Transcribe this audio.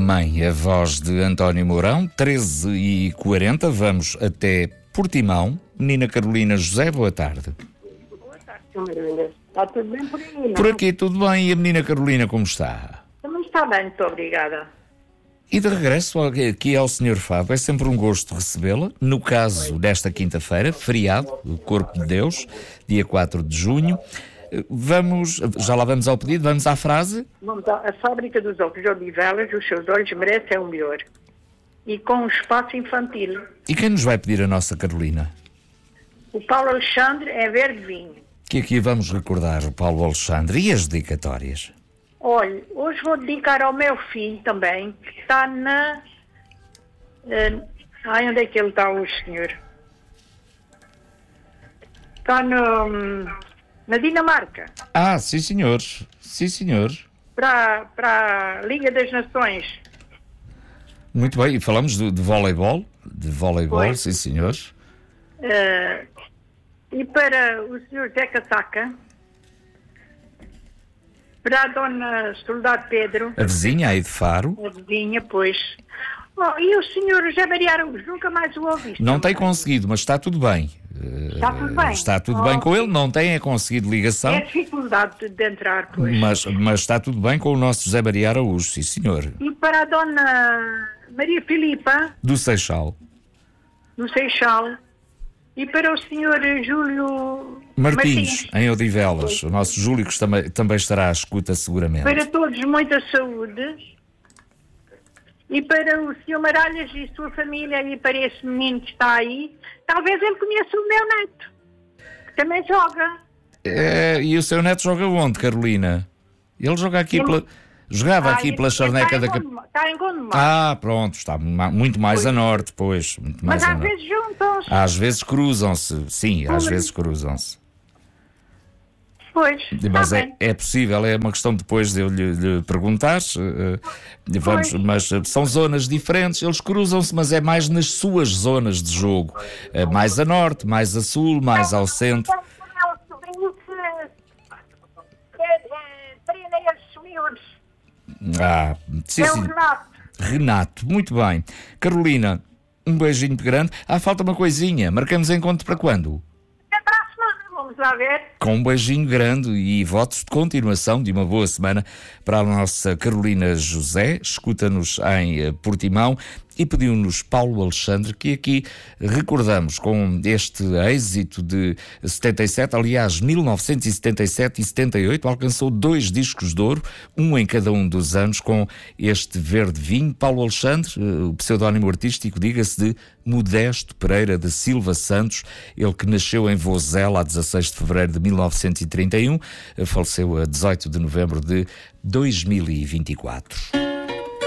Mamãe, a voz de António Mourão, 13h40, vamos até Portimão. Menina Carolina José, boa tarde. Boa tarde, Marília. Está tudo bem por aí, não? Por aqui tudo bem, e a menina Carolina como está? Também está bem, muito obrigada. E de regresso aqui ao Sr. Fábio, é sempre um gosto recebê-la. No caso desta quinta-feira, feriado, o Corpo de Deus, dia 4 de junho. Já lá vamos ao pedido, vamos à frase. Vamos à fábrica dos ovos de Odivelas, os seus olhos merecem o melhor. E com um espaço infantil. E quem nos vai pedir a nossa Carolina? O Paulo Alexandre é verde vinho. Que aqui vamos recordar o Paulo Alexandre e as dedicatórias. Olha, hoje vou dedicar ao meu filho também, que está na... onde é que ele está hoje, senhor? Está na Dinamarca. Ah, sim senhor, sim senhor. Para a Liga das Nações. Muito bem, e falamos de voleibol, Pois. sim senhor. E para o senhor Zé Casaca, para a dona Soledade Pedro, A vizinha aí de Faro. a vizinha, pois. Oh, e o senhor José Maria Araújo, nunca mais o ouvi. Não tem conseguido, mas está tudo bem. Está tudo bem? Está tudo bem com ele, não tem conseguido ligação, É dificuldade de entrar, pois. mas está tudo bem com o nosso José Maria Araújo, sim senhor. E para a dona Maria Filipa, Do Seixal. no Seixal, e para o senhor Júlio Martins, em Odivelas. O nosso Júlio que também estará à escuta seguramente. para todos muita saúde. E para o senhor Maralhas e sua família, e para esse menino que está aí, talvez ele conheça o meu neto, que também joga. E o seu neto joga onde, Carolina? Ele joga aqui jogava aqui pela charneca da... Está em Gondomar. Ah, pronto, está muito mais a norte, pois. Muito mais Mas a às norte. vezes juntam-se. Às vezes cruzam-se, sim, às Pois. vezes cruzam-se. Pois, Mas está bem. é possível, é uma questão depois de eu lhe perguntar. Mas são zonas diferentes, eles cruzam-se, mas é mais nas suas zonas de jogo. Mais a norte, mais a sul, mais ao centro. É o sobrinho que treina esses miúdos. Ah, sim, É o sim. Renato. Renato, muito bem. Carolina, um beijinho grande. Falta uma coisinha. Marcamos encontro para quando? É para a semana, vamos lá ver. Com um beijinho grande e votos de continuação de uma boa semana para a nossa Carolina José. Escuta-nos em Portimão e pediu-nos Paulo Alexandre, que aqui recordamos com este êxito de 77, aliás, 1977 e 78, alcançou 2 discos de ouro, um em cada um dos anos, com este verde vinho. Paulo Alexandre, o pseudónimo artístico, diga-se, de Modesto Pereira de Silva Santos, ele que nasceu em Vozela a 16 de fevereiro de 1931, faleceu a 18 de novembro de 2024.